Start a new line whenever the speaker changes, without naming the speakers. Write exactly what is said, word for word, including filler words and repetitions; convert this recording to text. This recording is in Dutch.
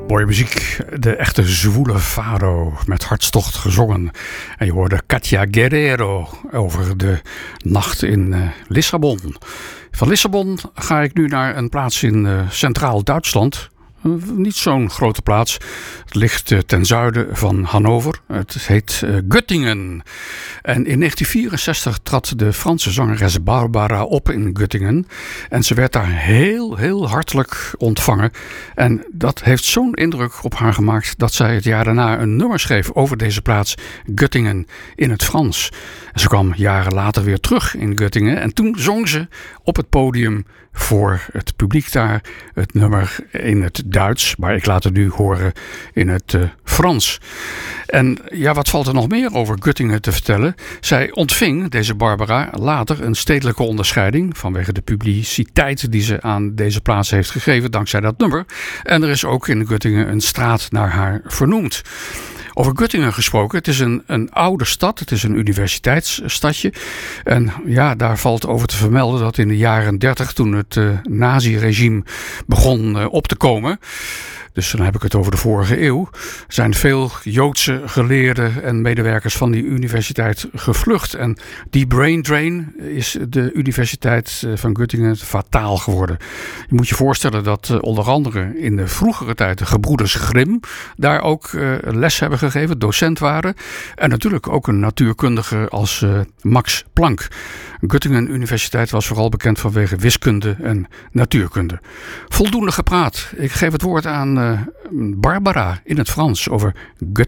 Mooie muziek, de echte zwoele fado met hartstocht gezongen. En je hoorde Katia Guerrero over de nacht in uh, Lissabon. Van Lissabon ga ik nu naar een plaats in uh, Centraal Duitsland. Uh, niet zo'n grote plaats. Het ligt uh, ten zuiden van Hannover. Het heet uh, Göttingen. En in negentien vierenzestig trad de Franse zangeres Barbara op in Göttingen. En ze werd daar heel, heel hartelijk ontvangen. En dat heeft zo'n indruk op haar gemaakt dat zij het jaar daarna een nummer schreef over deze plaats Göttingen in het Frans. En ze kwam jaren later weer terug in Göttingen. En toen zong ze op het podium voor het publiek daar het nummer in het Duits. Maar ik laat het nu horen in het uh, Frans. En ja, wat valt er nog meer over Göttingen te vertellen? Zij ontving, deze Barbara, later een stedelijke onderscheiding vanwege de publiciteit die ze aan deze plaats heeft gegeven dankzij dat nummer. En er is ook in Göttingen een straat naar haar vernoemd. Over Göttingen gesproken, het is een, een oude stad, het is een universiteitsstadje. En ja, daar valt over te vermelden dat in de jaren dertig, toen het uh, nazi-regime begon uh, op te komen, dus dan heb ik het over de vorige eeuw, zijn veel Joodse geleerden en medewerkers van die universiteit gevlucht. En die brain drain is de universiteit van Göttingen fataal geworden. Je moet je voorstellen dat uh, onder andere in de vroegere tijd de gebroeders Grimm daar ook uh, les hebben gegeven, docent waren. En natuurlijk ook een natuurkundige als uh, Max Planck. Göttingen Universiteit was vooral bekend vanwege wiskunde en natuurkunde. Voldoende gepraat. Ik geef het woord aan uh, Barbara in het Frans over Göttingen.